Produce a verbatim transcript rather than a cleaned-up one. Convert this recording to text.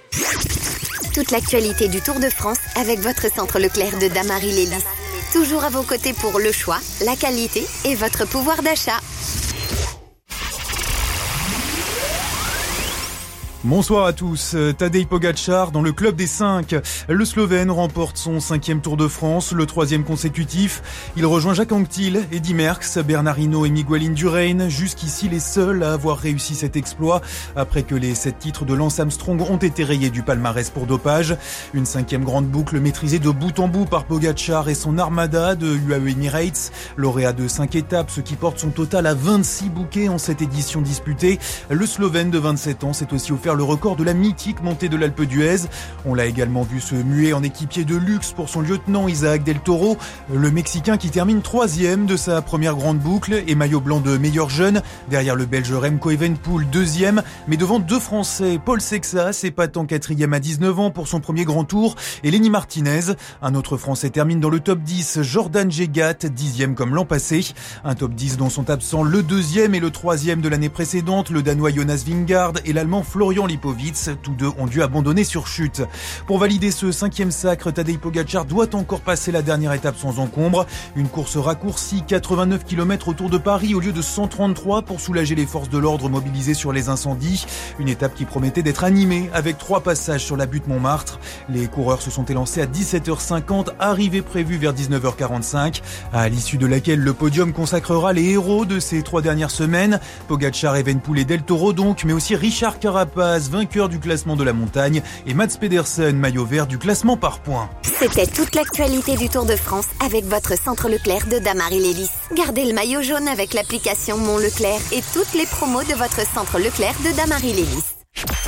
Toute l'actualité du Tour de France avec votre centre Leclerc de Damary-Lélis. Toujours à vos côtés pour le choix, la qualité et votre pouvoir d'achat. Bonsoir à tous. Tadej Pogačar dans le club des cinq. Le Slovène remporte son cinquième Tour de France, le troisième consécutif. Il rejoint Jacques Anquetil, Eddy Merckx, Bernard Hinault et Miguel Indurain. Jusqu'ici les seuls à avoir réussi cet exploit après que les sept titres de Lance Armstrong ont été rayés du palmarès pour dopage. Une cinquième grande boucle maîtrisée de bout en bout par Pogačar et son armada de U A E Emirates. Lauréat de cinq étapes, ce qui porte son total à vingt-six bouquets en cette édition disputée. Le Slovène de vingt-sept ans s'est aussi offert le record de la mythique montée de l'Alpe d'Huez. On l'a également vu se muer en équipier de luxe pour son lieutenant Isaac Del Toro, le Mexicain qui termine troisième de sa première grande boucle et maillot blanc de meilleur jeune, derrière le Belge Remco Evenepoel deuxième, mais devant deux Français, Paul Sexas épatant quatrième à dix-neuf ans pour son premier grand tour, et Lenny Martinez. Un autre Français termine dans le top dix, Jordan Jegat, dixième comme l'an passé. Un top dix dont sont absents le deuxième et le troisième de l'année précédente, le Danois Jonas Vingegaard et l'Allemand Florian Lipovitz. Tous deux ont dû abandonner sur chute. Pour valider ce cinquième sacre, Tadej Pogačar doit encore passer la dernière étape sans encombre. Une course raccourcie, quatre-vingt-neuf kilomètres autour de Paris au lieu de cent trente-trois pour soulager les forces de l'ordre mobilisées sur les incendies. Une étape qui promettait d'être animée avec trois passages sur la butte Montmartre. Les coureurs se sont élancés à dix-sept heures cinquante, arrivée prévue vers dix-neuf heures quarante-cinq, à l'issue de laquelle le podium consacrera les héros de ces trois dernières semaines. Pogačar, Evenepoel et Del Toro donc, mais aussi Richard Carapaz, vainqueur du classement de la montagne, et Mats Pedersen, maillot vert du classement par points. C'était toute l'actualité du Tour de France avec votre centre Leclerc de Damary-Lélis. Gardez le maillot jaune avec l'application Mon Leclerc et toutes les promos de votre centre Leclerc de Damary-Lélis.